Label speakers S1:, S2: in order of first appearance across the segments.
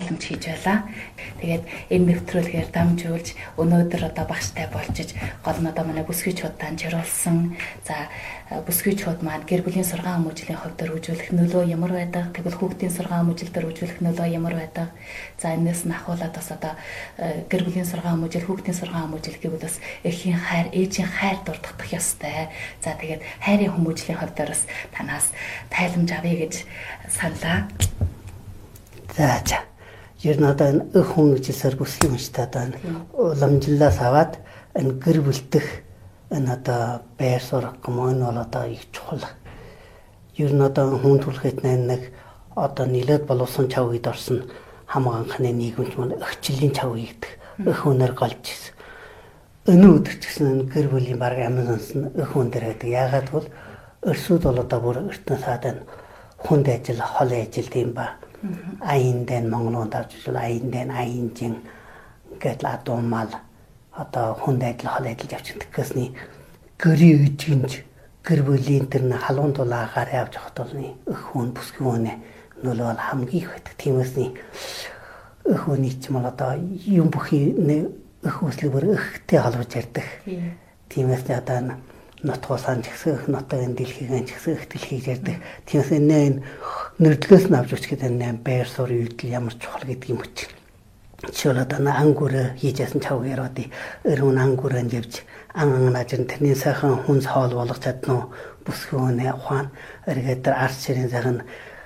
S1: тайламж хийж байлаа. Тэгээд энэ нэвтрүүлгээр дамжуулж өнөөдөр одоо багштай болжиж гол нь одоо манай бүсгүй чуудаа жируулсан. За бүсгүй чууд маань гэр бүлийн сургаан хүмүүжлийн хувьд үргэлжлүүлэх нөлөө ямар байдаг? Тэгвэл хүүхдийн сургаан хүмүүжил дээр үргэлжлүүлэх нөлөө ямар байдаг? За энэс нь ахуулаад бас одоо гэр бүлийн сургаан хүмүүжил, хүүхдийн сургаан хүмүүжил гэвэл бас эрхийн хайр, ээжийн хайр дурдах ёстой. За тэгээд хайрын хүмүүжлийн хувьд бас танаас тайламж авъя гэж саналаа.
S2: За. Ер нь одоо энэ өх хүн гэжсээр бүсгийн хүнтэй одоо уламжлалаас аваад энэ гэр бүлтэх энэ одоо байр сурах гомон бол одоо их чухал. Ер нь одоо хүн төрөлхөд нэг одоо нилээд боловсон чав үед орсон хамаг анхны нийгэмч маань өвчлөлийн чав гэдэг өх хүнээр голж ирсэн. Өнөө өдөр ч гэсэн гэр бүлийн баг амнаас нь өх хүн дээр байдаг. Яагаад бол өрсөд бол одоо бүр ертөнц хаад хүнд ажил, хол ажил тийм ба. Аян дэн Монголд авч ирсэн аян дэн аянжин ингээд ладуумал одоо хүнд ажил хол ажиллаж авч тэгхээсний гэрийн үжигнж гэр бүлийн тэр нь халуун дулаагаар явж явахд бол өх хүн бүсгүй хүнээ нөлөө хамгийн их байдаг. Тиймээсний өх хүний ч юм бол одоо юм бүхий өх үслэг бүр эхтэй холбож ярьдаг. Тиймээсний одоо нотгоосaan ч гэсэн нотгийн дэлхийг ч гэсэн их дэлхийг ярьдаг. Тиймээс энэ нэрдлээс нь авч үзэх гэдэг нь байр суурь үйлдэл ямар чухал гэдэг юм чинь. Жишээл одоо ангүрэ хийж ясан чав яруудыг өрөөн ангүрэнд явж анганаж тэрний сайхан хүнс хоол болгох чадна уу? Бүсгүй үнэ ухаан эргээд тэр арс ширийн сайхан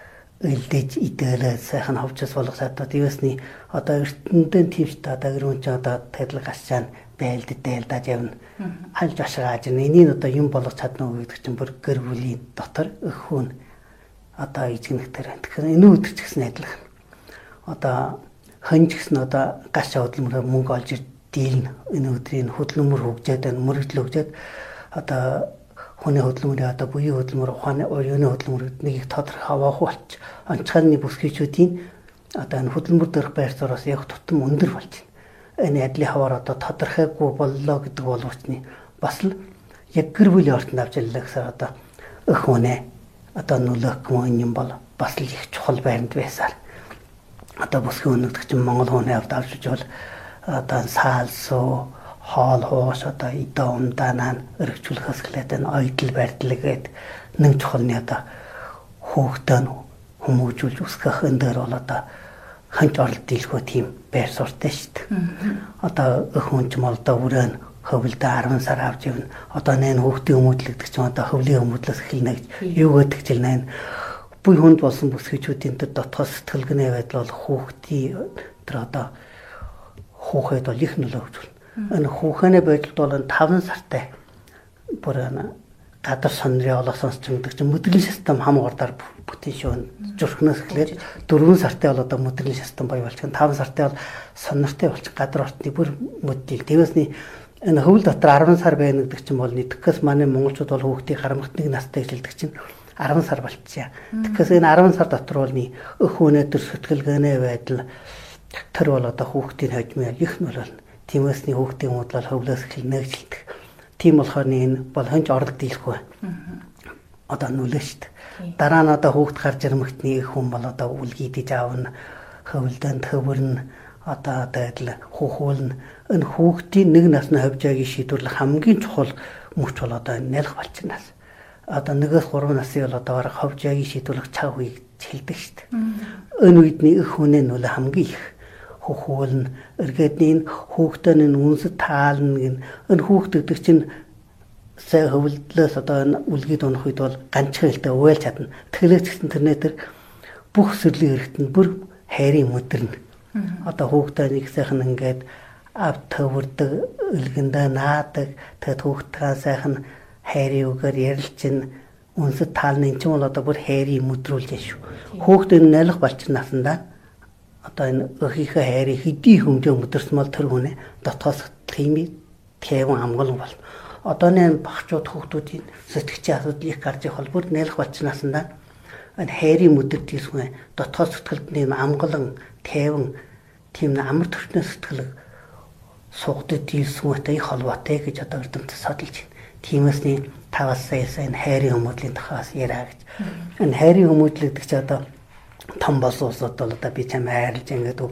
S2: элдэж идэлээ сайхан ховчос болгох чадна. Тиймээсний одоо эртнэдэн тийвчтэй одоо өрөөн ч одоо тэдл гасчаан байлдаж явна. Алж ашгааж энийг одоо юм болгох чадна уу гэдэг чинь бүр гэр бүлийн дотор өх хүн одоо эзэгнэхтэр байна. Тэгэхээр энэ өдөр ч гэсэн адилхан. Одоо хонж гэсэн одоо гаш хөдөлмөрөөр мөнгө олж дийлнэ. Энэ өдрийн хөдөлмөр хөгжөөд байна, мөрөгдөл хөгжөөд одоо хүний хөдөлмөрийн одоо буян хөдөлмөр, ухааны оюуны хөдөлмөр нэг их тодорхой хаваах болч онцгойны бүсгүйчүүдийн одоо энэ хөдөлмөр дөрөх байр суурьаас яг тутам өндөр болж байна. Энэ адилын хаваар одоо тодорхойгүй боллоо гэдэг боловчны бас л яг гэр бүлийн ортод авч яллаа гэсээр одоо өх хүнээ одоо нөлөөх юм бол бас л их чухал байранд байсаар одоо бүсгүй өнөдөх чинь Монгол хүний авд авч иж бол одоо саалсуу хоол хоос одоо идэ умдаанаа өргөжүүлэхээс эхлээд энэ ойдл барьдлаг гээд нэг чухалны одоо хөөхтөн хүмүүжүүлж үсгэх энэ дээр бол одоо ханч оролт дийлхөө тийм байр суртаа шүү дээ. Одоо өх хүн ч юм бол одоо өрөөн хөвөлдөө 10 сар авч явна. Одоо нэн хүүхдийн өмөдлөгдөг ч одоо хөвлийн өмөдлөөс эхэлнэ гэж юу гэдэг чил нэн буй хүнд болсон бүсгүйчүүдийн тэр дотоод сэтгэлгэнэ байдал бол хүүхдийн тэр одоо хүүхэд бол их нөлөө өгч байна. Энэ хүүхэнэ байдалд бол 5 сартай бүр гадар сонрын олоосоос ч гэдэг чинь мэдрэл систем хамгаалаар бүтэн шүүн зүрхнээс эхлээд 4 сартай бол одоо мэдрэл систем бий болчихно. 5 сартай бол сонортой болчих гадар ортны бүр мэдрэл. Тэгээсний энэ хөвөл дотор 10 сар байна гэдэг чинь бол нэгтгэхээс манай монголчууд бол хүүхдийн харамхт нэг настай хэлдэг чинь 10 сар болчихъя. Тэгэхээр энэ 10 сар дотор бол өх хүнээ төр сэтгэлгэнэ байдал тэр бол одоо хүүхдийн хожмын их нөлөөлнө. Тиймээсний хүүхдийн модлол хөвлөөс эхэлнэ гэж хэлдэг. Тийм болохоор энэ бол хонч оролт дийлэхгүй. Одоо нөлөө шүү дээ. Дараа нь одоо хүүхд гарч ирмэгтний хүн бол одоо үлгийдэж аавна, хөвөлдөнд хөвөрнө, одоо адил хүүхүүлнэ. Энэ хүүхдийн нэг насны хавжаагийн шийдвэрлэх хамгийн чухал мөч бол одоо нялх болчихнаас. Одоо 1-3 насны бол одоо бараг хавжаагийн шийдвэрлэх цаг үеийг хэлдэг шүү дээ. Энэ үедний эх хүнээ нөлөө хамгийн их хүүхүүлнэ. Эргээдний хүүхдийн үнсэд таална гин энэ хүүхд гэдэг чинь сая хөвөлдлөөс одоо энэ үлгийд унах үед бол ганцхан хэлтэй уйлж чадна. Тэгэлээс гэсэн тэрнээ тэр бүх сэрлийн хэрэгтэнд бүр хайрын өдөрнө. Одоо хүүхдээ нэг сайхан ингээд авт төвөрдөг, элгэндээ наадаг, тэгэд хүүхдтэй сайхан хайрын үгээр ярилчин үнсэд таална энэ ч бол одоо бүр хайрын өдрүүлж шүү. Хүүхдийн найлх болчих насандаа одоо энэ өөхийнхөө хайрыг хэдий хэмжээ өдөрсөн бол тэр хүнээ дотоос хэмээ тэвэн амгалан болно. Одооны багчууд хүүхдүүдийн сэтгчийн асуудлыг гарч их холбоор найлх болчихнасандаа энэ хайрын өдөр тийсгүй дотоос сэтгэлд нэм амгалан тэвэн тийм амар төвчнөө сэтгэл сугдад тийсгүй та их холбоотой гэж одоо эрдэмтэд судалж байна. Тиймээсний 5 саяас энэ хайрын хүмүүдлийн тухаас яриа гэж. Энэ хайрын хүмүүдлэгдэх чи одоо том болсон улсууд бол одоо би чам хайрлж ингээд